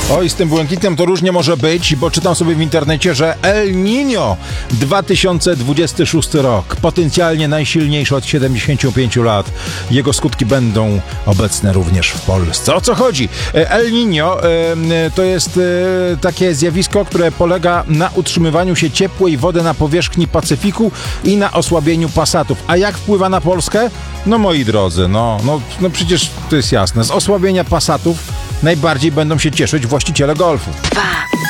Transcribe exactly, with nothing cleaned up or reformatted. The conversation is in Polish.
Oj, z tym błękitem to różnie może być, bo czytam sobie w internecie, że El Niño dwa tysiące dwudziesty szósty rok, potencjalnie najsilniejszy od siedemdziesięciu pięciu lat. Jego skutki będą obecne również w Polsce. O co chodzi? El Niño to jest takie zjawisko, które polega na utrzymywaniu się ciepłej wody na powierzchni Pacyfiku i na osłabieniu pasatów. A jak wpływa na Polskę? No moi drodzy, no, no, no przecież to jest jasne. Z osłabienia pasatów najbardziej będą się cieszyć właściciele golfów. Dwa.